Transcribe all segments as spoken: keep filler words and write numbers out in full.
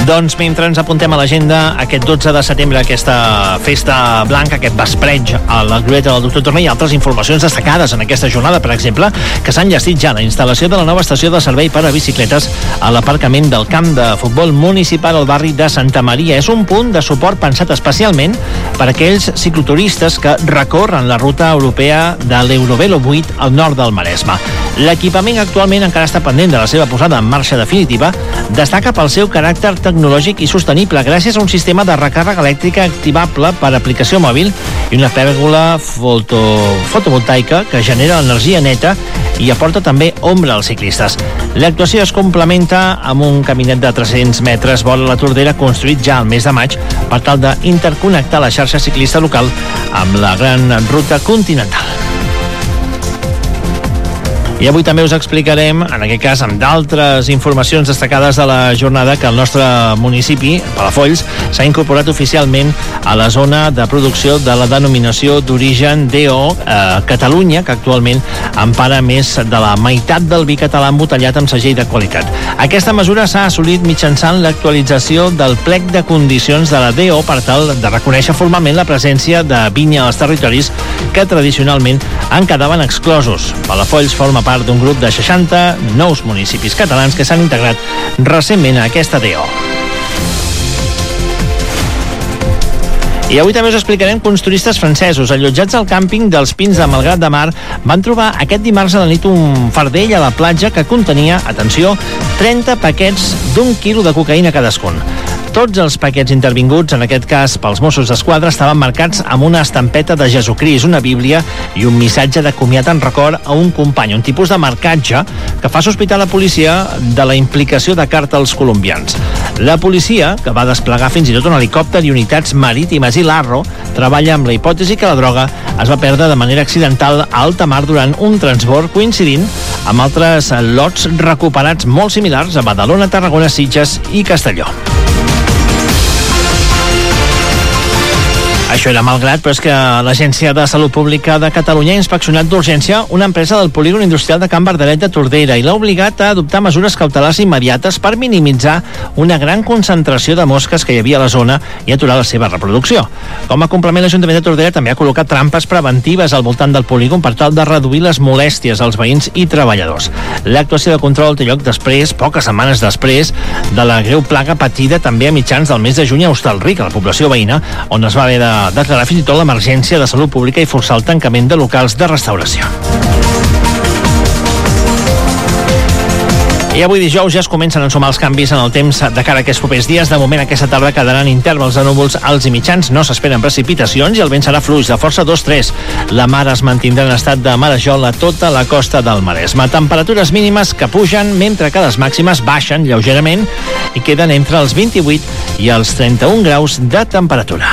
Doncs mentre ens apuntem a l'agenda, aquest dotze de setembre, aquesta festa blanca, aquest vespreig a la glorieta del doctor Torné, i altres informacions destacades en aquesta jornada, per exemple, que s'han llastit ja la instal·lació de la nova estació de servei per a bicicletes a l'aparcament del camp de futbol municipal al barri de Santa Maria. És un punt de suport pensat especialment per a aquells cicloturistes que recorren la ruta europea de l'Eurovelo vuit al nord del Maresme. L'equipament actualment encara està pendent de la seva posada en marxa definitiva. Destaca pel seu caràcter tecnològic i sostenible gràcies a un sistema de recàrrega elèctrica activable per aplicació mòbil i una pèrgola foto, fotovoltaica que genera energia neta i aporta també ombra als ciclistes. L'actuació es complementa amb un caminet de tres-cents metres vora la Tordera construït ja al mes de maig per tal d'interconnectar la xarxa ciclista local amb la gran ruta continental. I avui també us explicarem, en aquest cas amb d'altres informacions destacades de la jornada, que el nostre municipi, Palafolls, s'ha incorporat oficialment a la zona de producció de la denominació d'origen D O eh, Catalunya, que actualment empara més de la meitat del vi català embotellat amb segell de qualitat. Aquesta mesura s'ha assolit mitjançant l'actualització del plec de condicions de la D O per tal de reconèixer formalment la presència de vinya als territoris que tradicionalment en quedaven exclosos. Palafolls forma part d'un grup de seixanta nous municipis catalans que s'han integrat recentment a aquesta D O. I avui també us explicarem que uns turistes francesos allotjats al càmping dels Pins de Malgrat de Mar van trobar aquest dimarts a la nit un fardell a la platja que contenia, atenció, trenta paquets d'un quilo de cocaïna cadascun. Tots els paquets intervinguts, en aquest cas pels Mossos d'Esquadra, estaven marcats amb una estampeta de Jesucrist, una bíblia i un missatge de comiat en record a un company, un tipus de marcatge que fa sospitar la policia de la implicació de càrtels colombians. La policia, que va desplegar fins i tot un helicòpter i unitats marítimes i l'Arro, treballa amb la hipòtesi que la droga es va perdre de manera accidental a alta mar durant un transbord coincidint amb altres lots recuperats molt similars a Badalona, Tarragona, Sitges i Castelló. Això era Malgrat, però és que l'Agència de Salut Pública de Catalunya ha inspeccionat d'urgència una empresa del polígon industrial de Can Verdaret de Tordera i l'ha obligat a adoptar mesures cautelars immediates per minimitzar una gran concentració de mosques que hi havia a la zona i aturar la seva reproducció. Com a complement, l'Ajuntament de Tordera també ha col·locat trampes preventives al voltant del polígon per tal de reduir les molèsties als veïns i treballadors. L'actuació de control té lloc després, poques setmanes després, de la greu plaga patida també a mitjans del mes de juny a Hostalric, a la població veïna, on es va haver de declarar fins i tot l'emergència de salut pública i forçar el tancament de locals de restauració. I avui dijous ja es comencen a ensumar els canvis en el temps de cara a aquests propers dies. De moment aquesta tarda quedaran intervals de núvols alts i mitjans, no s'esperen precipitacions i el vent serà fluix de força dos tres. La mar es mantindrà en estat de marejol a tota la costa del Maresme. Temperatures mínimes que pugen mentre que les màximes baixen lleugerament i queden entre els vint-i-vuit i els trenta-un graus de temperatura.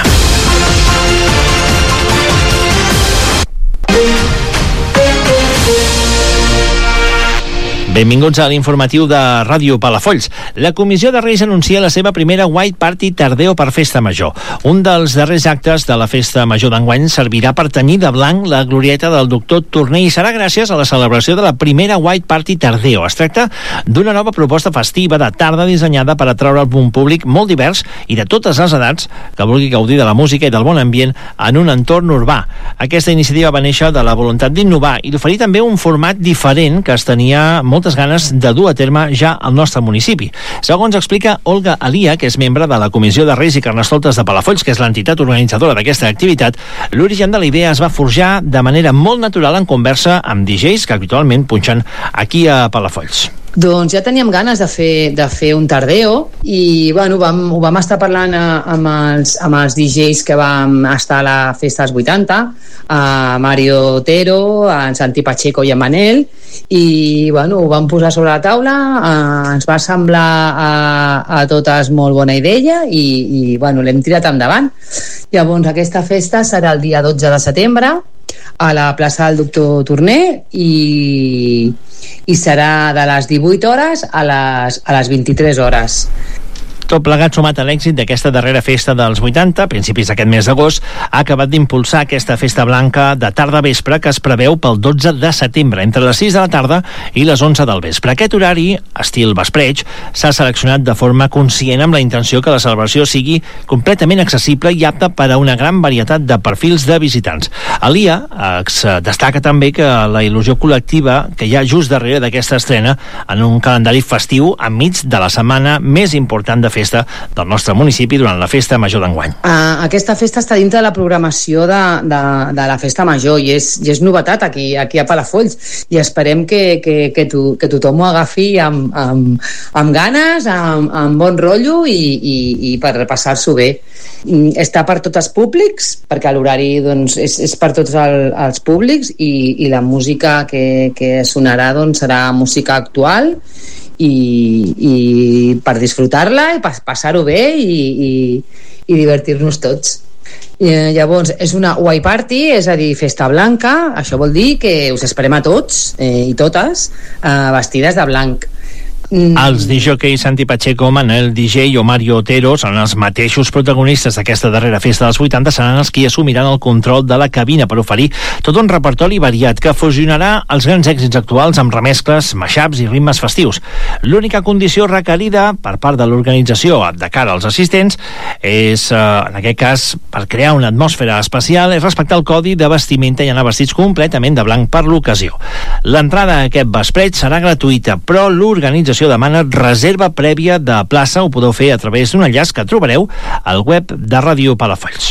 Benvinguts a l'informatiu de Ràdio Palafolls. La Comissió de Reis anuncia la seva primera White Party Tardeo per Festa Major. Un dels darrers actes de la Festa Major d'enguany servirà per tenyir de blanc la glorieta del doctor Torné i serà gràcies a la celebració de la primera White Party Tardeo. Es tracta d'una nova proposta festiva de tarda dissenyada per atraure un públic molt divers i de totes les edats que vulgui gaudir de la música i del bon ambient en un entorn urbà. Aquesta iniciativa va néixer de la voluntat d'innovar i d'oferir també un format diferent que es tenia molt ganes de dur a terme ja al nostre municipi. Segons explica Olga Alia, que és membre de la Comissió de Reis i Carnestoltes de Palafolls, que és l'entitat organitzadora d'aquesta activitat, l'origen de la idea es va forjar de manera molt natural en conversa amb D Js que habitualment punxen aquí a Palafolls. Doncs ja teníem ganes de fer, de fer un tardeo i bueno, vam, ho vam estar parlant a, amb, els, amb els D Js que vam estar a la festa dels vuitanta, a Mario Otero, a Santi Pacheco i a Manel, i bueno, ho vam posar sobre la taula, eh, ens va semblar a, a totes molt bona idea i, i bueno, l'hem tirat endavant. Llavors aquesta festa serà el dia dotze de setembre a la plaça del doctor Torné i, i serà de les divuit hores a les, a les vint-i-tres hores. Tot plegat, sumat a l'èxit d'aquesta darrera festa dels vuitanta, a principis d'aquest mes d'agost, ha acabat d'impulsar aquesta festa blanca de tarda-vespre que es preveu pel dotze de setembre, entre les sis de la tarda i les onze del vespre. Aquest horari, estil vespreig, s'ha seleccionat de forma conscient amb la intenció que la celebració sigui completament accessible i apta per a una gran varietat de perfils de visitants. A l'I A es destaca també que la il·lusió col·lectiva que hi ha just darrere d'aquesta estrena en un calendari festiu enmig de la setmana més important de festa del nostre municipi durant la festa major d'enguany. Uh, aquesta festa està dintre de la programació de, de, de la festa major i és, i és novetat aquí, aquí a Palafolls i esperem que, que, que, to, que tothom ho agafi amb, amb, amb ganes, amb, amb bon rotllo i, i, i per passar-s'ho bé. Està per tots els públics, perquè l'horari doncs, és, és per tots el, els públics i, i la música que, que sonarà doncs, serà música actual i, i per disfrutar-la i passar-ho bé i, i, i divertir-nos tots. I, llavors, és una white party, és a dir, festa blanca. Això vol dir que us esperem a tots eh, i totes eh, vestides de blanc. Mm. Els disjòqueis Santi Pacheco, Manel D J o Mario Otero són els mateixos protagonistes d'aquesta darrera festa dels vuitanta, seran els qui assumiran el control de la cabina per oferir tot un repertori variat que fusionarà els grans èxits actuals amb remescles, mashups i ritmes festius. L'única condició requerida per part de l'organització de cara als assistents és, eh, en aquest cas, per crear una atmosfera especial, és respectar el codi de vestimenta i anar vestits completament de blanc per l'ocasió. L'entrada a aquest vespreig serà gratuïta, però l'organització demana reserva prèvia de plaça. Ho podeu fer a través d'un enllaç que trobareu al web de Ràdio Palafolls.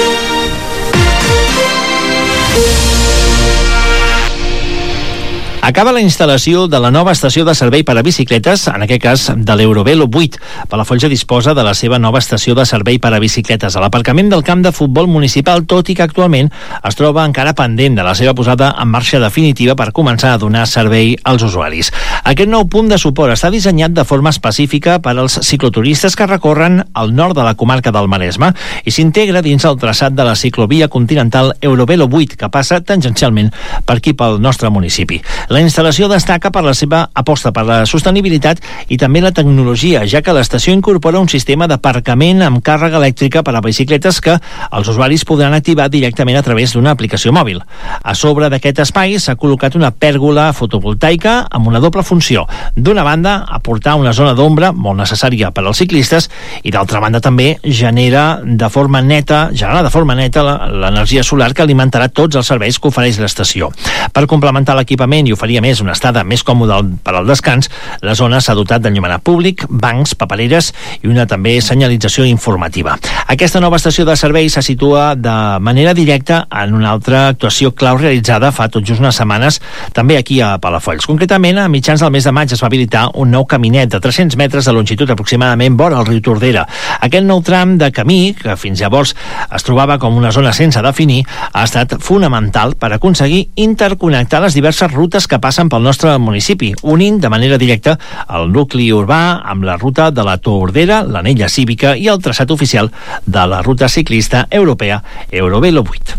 Acaba la instal·lació de la nova estació de servei per a bicicletes, en aquest cas de l'Eurovelo vuit. Palafolls disposa de la seva nova estació de servei per a bicicletes a l'aparcament del camp de futbol municipal, tot i que actualment es troba encara pendent de la seva posada en marxa definitiva per començar a donar servei als usuaris. Aquest nou punt de suport està dissenyat de forma específica per als cicloturistes que recorren al nord de la comarca del Maresme i s'integra dins el traçat de la ciclovia continental Eurovelo vuit, que passa tangencialment per aquí pel nostre municipi. La instal·lació destaca per la seva aposta per la sostenibilitat i també la tecnologia, ja que l'estació incorpora un sistema d'aparcament amb càrrega elèctrica per a bicicletes que els usuaris podran activar directament a través d'una aplicació mòbil. A sobre d'aquest espai s'ha col·locat una pèrgola fotovoltaica amb una doble funció. D'una banda, aportar una zona d'ombra molt necessària per als ciclistes i d'altra banda també genera de forma neta, generar de forma neta l'energia solar que alimentarà tots els serveis que ofereix l'estació. Per complementar l'equipament i oferia més una estada més còmoda per al descans, la zona s'ha dotat d'enllumenat públic, bancs, papereres i una també senyalització informativa. Aquesta nova estació de servei se situa de manera directa en una altra actuació clau realitzada fa tot just unes setmanes també aquí a Palafolls. Concretament, a mitjans del mes de maig es va habilitar un nou caminet de tres-cents metres de longitud aproximadament vora el riu Tordera. Aquest nou tram de camí, que fins llavors es trobava com una zona sense definir, ha estat fonamental per aconseguir interconnectar les diverses rutes que passen pel nostre municipi, unint de manera directa el nucli urbà amb la ruta de la Tordera, l'anella cívica i el traçat oficial de la ruta ciclista europea Eurovelo vuit.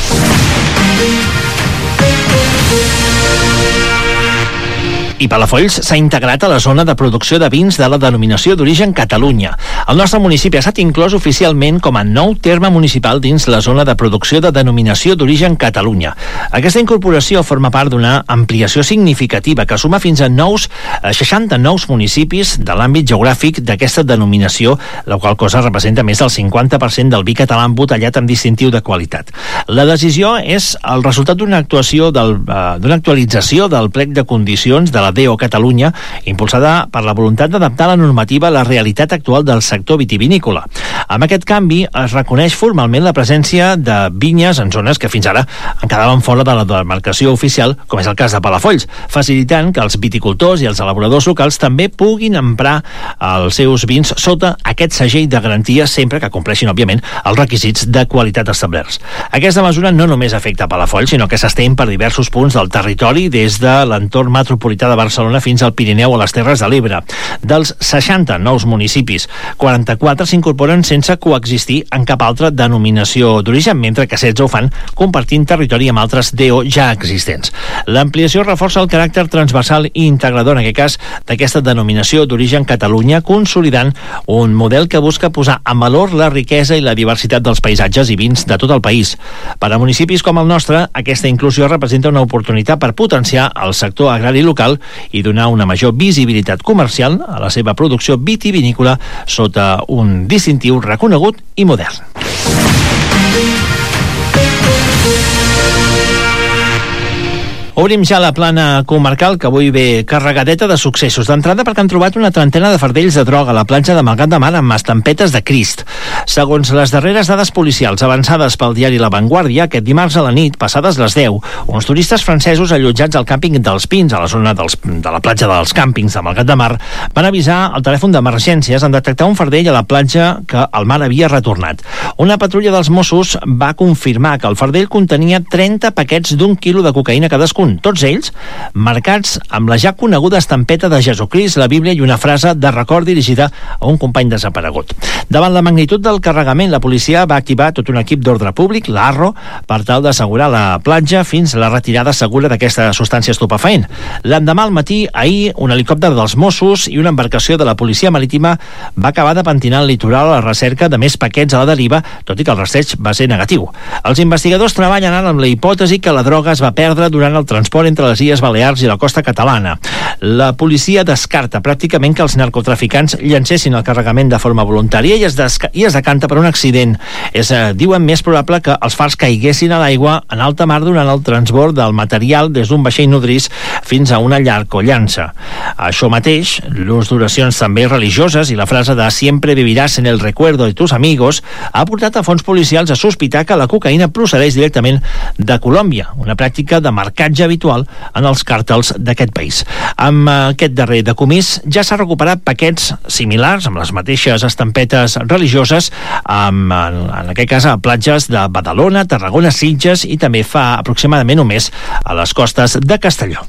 I Palafolls s'ha integrat a la zona de producció de vins de la denominació d'origen Catalunya. El nostre municipi ha estat inclòs oficialment com a nou terme municipal dins la zona de producció de denominació d'origen Catalunya. Aquesta incorporació forma part d'una ampliació significativa que suma fins a nous, seixanta nous municipis de l'àmbit geogràfic d'aquesta denominació, la qual cosa representa més del cinquanta per cent del vi català embotellat amb distintiu de qualitat. La decisió és el resultat d'una actuació del, uh, d'una actualització del plec de condicions de la D O Catalunya, impulsada per la voluntat d'adaptar la normativa a la realitat actual del sector vitivinícola. Amb aquest canvi es reconeix formalment la presència de vinyes en zones que fins ara en quedaven fora de la demarcació oficial, com és el cas de Palafolls, facilitant que els viticultors i els elaboradors locals també puguin emprar els seus vins sota aquest segell de garantia sempre que compleixin, òbviament, els requisits de qualitat establerts. Aquesta mesura no només afecta Palafolls, sinó que s'estén per diversos punts del territori des de l'entorn metropolità de de Barcelona fins al Pirineu o les Terres de l'Ebre. Dels seixanta nous municipis, quaranta-quatre s'incorporen sense coexistir en cap altra denominació d'origen, mentre que setze ho fan compartint territori amb altres D O ja existents. L'ampliació reforça el caràcter transversal i integrador, en aquest cas, d'aquesta denominació d'origen Catalunya, consolidant un model que busca posar en valor la riquesa i la diversitat dels paisatges i vins de tot el país. Per a municipis com el nostre, aquesta inclusió representa una oportunitat per potenciar el sector agrari local i donar una major visibilitat comercial a la seva producció vitivinícola sota un distintiu reconegut i modern. Obrim ja la plana comarcal, que avui ve carregadeta de successos. D'entrada perquè han trobat una trentena de fardells de droga a la platja de Malgrat de Mar amb estampetes de Crist. Segons les darreres dades policials avançades pel diari La Vanguardia, aquest dimarts a la nit, passades les deu, uns turistes francesos allotjats al càmping dels Pins, a la zona dels, de la platja dels càmpings de Malgrat de Mar, van avisar al telèfon d'emergències en detectar un fardell a la platja que el mar havia retornat. Una patrulla dels Mossos va confirmar que el fardell contenia trenta paquets d'un quilo de cocaïna cadascun, tots ells marcats amb la ja coneguda estampeta de Jesucrist, la Bíblia i una frase de record dirigida a un company desaparegut. Davant la magnitud del carregament, la policia va activar tot un equip d'ordre públic, l'Arro, per tal d'assegurar la platja fins a la retirada segura d'aquesta substància estupefaent. L'endemà al matí, ahir, un helicòpter dels Mossos i una embarcació de la policia marítima va acabar de pentinar el litoral a la recerca de més paquets a la deriva, tot i que el rastreig va ser negatiu. Els investigadors treballen ara amb la hipòtesi que la droga es va perdre durant el transport entre les Illes Balears i la costa catalana. La policia descarta pràcticament que els narcotraficants llancessin el carregament de forma voluntària i es, i es decanta per un accident. És, eh, diuen, més probable que els fars caiguessin a l'aigua en alta mar durant el transbord del material des d'un vaixell nodrís fins a una llarcollança. Això mateix, l'ús d'oracions també religioses i la frase de «siempre vivirás en el recuerdo de tus amigos» ha portat a fons policials a sospitar que la cocaïna procedeix directament de Colòmbia, una pràctica de marcatge habitual en els càrtels d'aquest país. Amb aquest darrer decomís ja s'ha recuperat paquets similars amb les mateixes estampetes religioses amb, en, en aquest cas a platges de Badalona, Tarragona, Sitges i també fa aproximadament un mes a les costes de Castelló.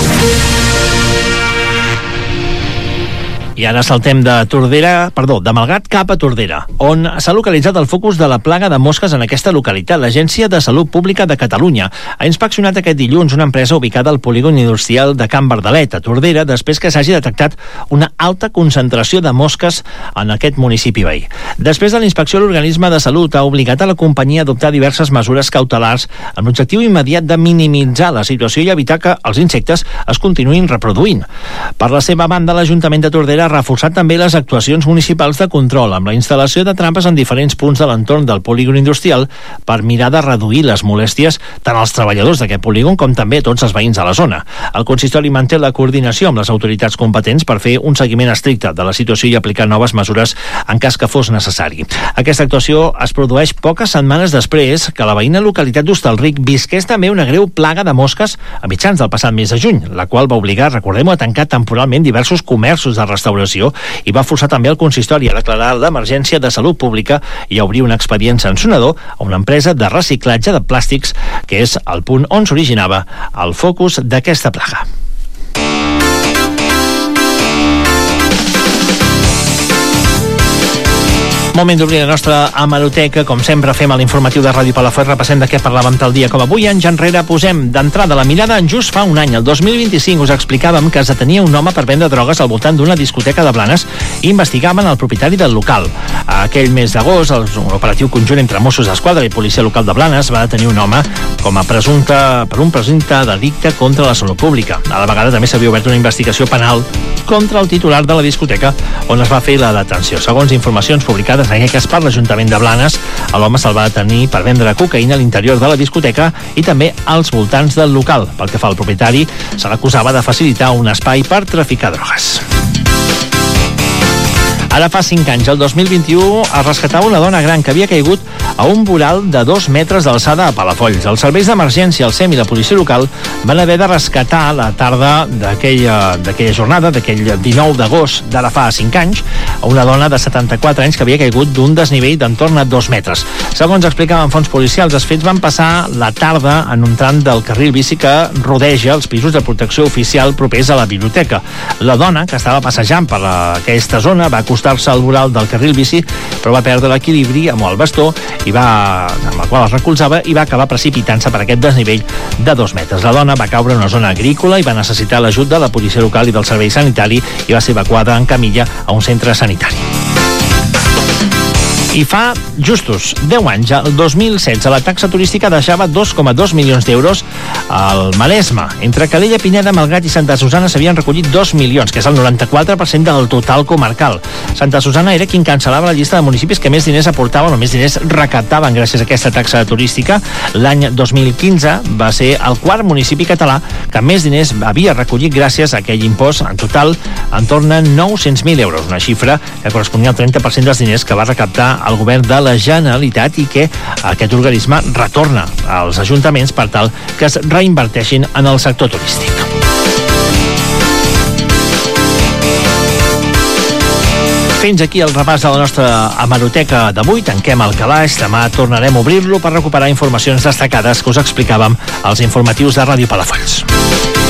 I ara saltem de Tordera, perdó, de Malgrat cap a Tordera, on s'ha localitzat el focus de la plaga de mosques en aquesta localitat. L'Agència de Salut Pública de Catalunya ha inspeccionat aquest dilluns una empresa ubicada al polígon industrial de Can Verdalet, a Tordera, després que s'hagi detectat una alta concentració de mosques en aquest municipi veí. Després de la inspecció, l'organisme de salut ha obligat a la companyia a adoptar diverses mesures cautelars amb l'objectiu immediat de minimitzar la situació i evitar que els insectes es continuïn reproduint. Per la seva banda, l'Ajuntament de Tordera ha reforçat també les actuacions municipals de control amb la instal·lació de trampes en diferents punts de l'entorn del polígon industrial per mirar de reduir les molèsties tant als treballadors d'aquest polígon com també a tots els veïns de la zona. El consistori manté la coordinació amb les autoritats competents per fer un seguiment estricte de la situació i aplicar noves mesures en cas que fos necessari. Aquesta actuació es produeix poques setmanes després que la veïna localitat d'Hostalric visqués també una greu plaga de mosques a mitjans del passat mes de juny, la qual va obligar, recordem-ho, a tancar temporalment diversos comerços de restauració i va forçar també el consistori a declarar l'emergència de salut pública i a obrir un expedient sancionador a una empresa de reciclatge de plàstics que és el punt on s'originava el focus d'aquesta plaga. Moment d'obrir la nostra hemeroteca. Com sempre fem a l'informatiu de Ràdio Palafolls, repassem de què parlàvem tal dia com avui. Anys enrere posem d'entrada la mirada en just fa un any, el dos mil vint-i-cinc. Us explicàvem que es detenia un home per vendre drogues al voltant d'una discoteca de Blanes i investigaven el propietari del local. Aquell mes d'agost, un operatiu conjunt entre Mossos d'Esquadra i Policia Local de Blanes va detenir un home com a presumpte per un presumpte delicte contra la salut pública. A la vegada també s'havia obert una investigació penal contra el titular de la discoteca on es va fer la detenció. Segons informacions publicades en aquest cas per l'Ajuntament de Blanes, l'home se'l va detenir per vendre cocaïna a l'interior de la discoteca i també als voltants del local. Pel que fa al propietari, se l'acusava de facilitar un espai per traficar drogues. Ara fa cinc anys, el dos mil vint-i-u, es rescatava una dona gran que havia caigut a un voral de dos metres d'alçada a Palafolls. Els serveis d'emergència, el S E M i la policia local van haver de rescatar la tarda d'aquella d'aquella jornada, d'aquell dinou d'agost d'ara fa cinc anys, a una dona de setanta-quatre anys que havia caigut d'un desnivell d'entorn a dos metres. Segons explicaven fonts policials, els fets van passar la tarda en un tram del carril bici que rodeja els pisos de protecció oficial propers a la biblioteca. La dona, que estava passejant per aquesta zona, va acostar-se al voral del carril bici, però va perdre l'equilibri amb el bastó i va, amb el qual es recolzava, i va acabar precipitant-se per aquest desnivell de dos metres. La dona va caure en una zona agrícola i va necessitar l'ajut de la policia local i del servei sanitari i va ser evacuada en camilla a un centre sanitari. I fa justos deu anys, el dos mil setze, la taxa turística deixava dos coma dos milions d'euros al Maresme. Entre Calella, Pineda, Malgrat i Santa Susana s'havien recollit dos milions, que és el noranta-quatre per cent del total comarcal. Santa Susana era qui encapçalava la llista de municipis que més diners aportaven o més diners recaptaven gràcies a aquesta taxa turística. L'any dos mil quinze va ser el quart municipi català que més diners havia recollit gràcies a aquell impost. En total, en torna nou-cents mil euros, una xifra que corresponia al trenta per cent dels diners que va recaptar el govern de la Generalitat i que aquest organisme retorna als ajuntaments per tal que es reinverteixin en el sector turístic. Fins aquí el repàs de la nostra hemeroteca d'avui. Tanquem el calaix. Demà tornarem a obrir-lo per recuperar informacions destacades que us explicàvem als informatius de Ràdio Palafolls.